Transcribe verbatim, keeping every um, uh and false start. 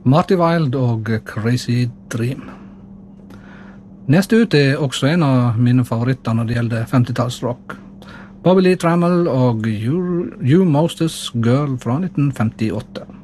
Marty Wilde og Crazy Dream. Neste ut er også en av mine favoritter når det gjelder femtitallsrock. Bobby Lee Trammell og You, you Moses Girl fra nitten femtiåtte.